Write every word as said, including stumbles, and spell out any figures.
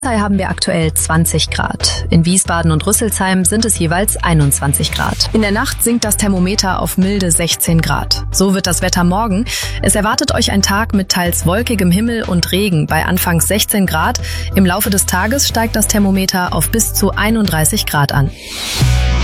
haben wir aktuell zwanzig Grad. In Wiesbaden und Rüsselsheim sind es jeweils einundzwanzig Grad. In der Nacht sinkt das Thermometer auf milde sechzehn Grad. So wird das Wetter morgen. Es erwartet euch ein Tag mit teils wolkigem Himmel und Regen bei anfangs sechzehn Grad. Im Laufe des Tages steigt das Thermometer auf bis zu einunddreißig Grad an.